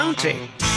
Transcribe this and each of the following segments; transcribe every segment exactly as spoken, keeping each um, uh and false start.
Country.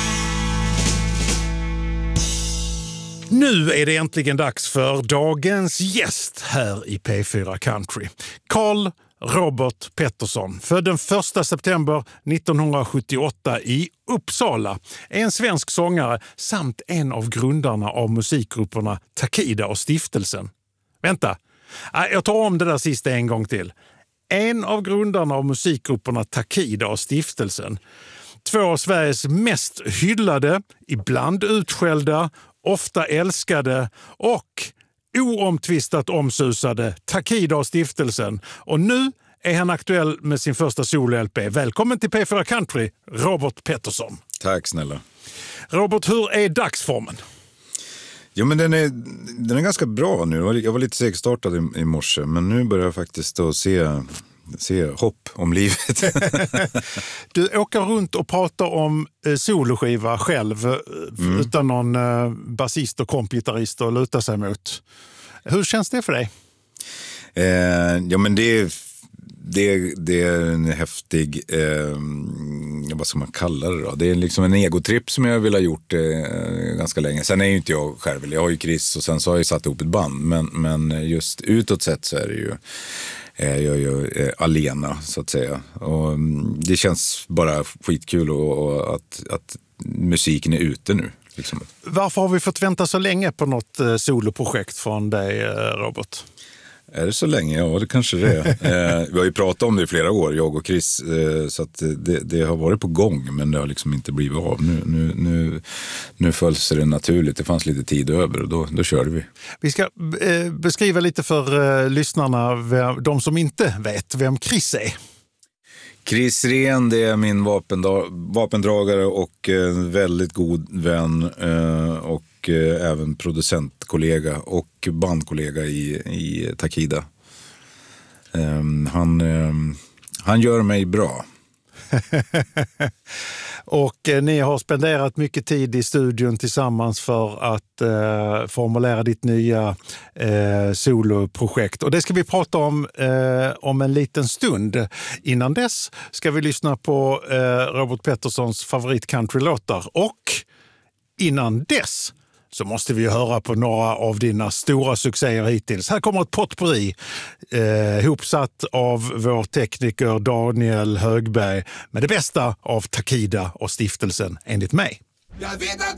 Nu är det äntligen dags för dagens gäst här i P fyra Country. Carl Robert Pettersson, född den första september nittonhundrasjuttioåtta i Uppsala, är en svensk sångare samt en av grundarna av musikgrupperna Takida och Stiftelsen. Vänta, jag tar om det där sista en gång till. En av grundarna av musikgrupperna Takida och Stiftelsen. Två av Sveriges mest hyllade, ibland utskällda, ofta älskade och oomtvistat omsusade Takida och Stiftelsen. Och nu är han aktuell med sin första solo-L P. Välkommen till P fyra Country, Robert Pettersson. Tack snälla. Robert, hur är dagsformen? Jo, men den är, den är ganska bra nu. Jag var lite segstartad i, i morse, men nu börjar jag faktiskt att se... se hopp om livet. Du åker runt och pratar om eh, soloskiva själv mm. utan någon eh, basist och kompgitarrist att luta sig mot. Hur känns det för dig? Eh, ja, men det är, det, det är en häftig, eh, vad ska man kalla det då? Det är liksom en egotripp som jag vill ha gjort eh, ganska länge. Sen är ju inte jag själv, jag har ju Chris och sen så har jag satt ihop ett band. Men, men just utåt sett så är det ju Jag är ju alena så att säga. Och det känns bara skitkul och, och att, att musiken är ute nu. Liksom. Varför har vi fått vänta så länge på något eh, soloprojekt från dig, eh, Robert? Är det så länge? Ja, det kanske det är. eh, vi har ju pratat om det i flera år, jag och Chris. Eh, så att det, det har varit på gång, men det har liksom inte blivit av. Nu, nu, nu, nu följs det naturligt. Det fanns lite tid över och då, då körde vi. Vi ska eh, beskriva lite för eh, lyssnarna, vem, de som inte vet vem Chris är. Chris Rehn, det är min vapendra- vapendragare och en väldigt god vän eh, och eh, även producentkollega och bandkollega i, i Takida. Eh, han, eh, han gör mig bra. Och eh, ni har spenderat mycket tid i studion tillsammans för att eh, formulera ditt nya eh, soloprojekt. Och det ska vi prata om eh, om en liten stund. Innan dess ska vi lyssna på eh, Robert Petterssons favorit countrylåtar. Och innan dess så måste vi höra på några av dina stora succéer hittills. Här kommer ett potpourri eh, hopsatt av vår tekniker Daniel Högberg med det bästa av Takida och Stiftelsen enligt mig. Jag vet att